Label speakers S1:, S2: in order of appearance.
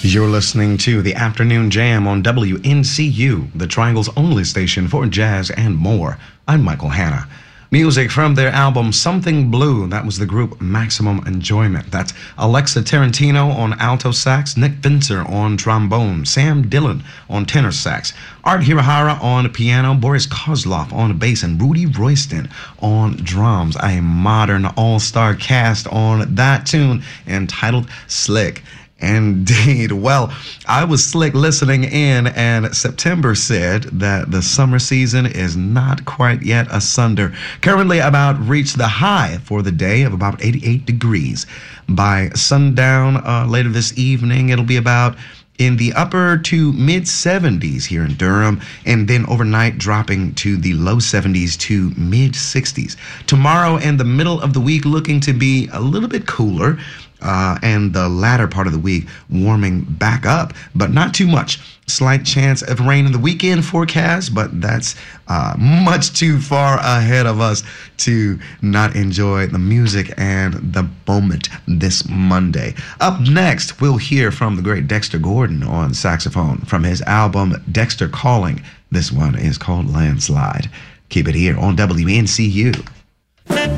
S1: You're listening to the Afternoon Jam on WNCU, the Triangle's only station for jazz and more. I'm Michael Hanna. Music from their album Something Blue, that was the group Maximum Enjoyment. That's Alexa Tarantino on alto sax, Nick Finzer on trombone, Sam Dillon on tenor sax, Art Hirahara on piano, Boris Kozlov on bass, and Rudy Royston on drums. A modern all-star cast on that tune entitled Slick. Indeed. Well, I was slick listening in, and September said that the summer season is not quite yet asunder. Currently about reached the high for the day of about 88 degrees. By sundown later this evening, it'll be about in the upper to mid 70s here in Durham, and then overnight dropping to the low 70s to mid 60s. Tomorrow and the middle of the week looking to be a little bit cooler, and the latter part of the week warming back up, but not too much. Slight chance of rain in the weekend forecast, but that's much too far ahead of us to not enjoy the music and the moment this Monday. Up next, we'll hear from the great Dexter Gordon on saxophone from his album Dexter Calling. This one is called Landslide. Keep it here on WNCU.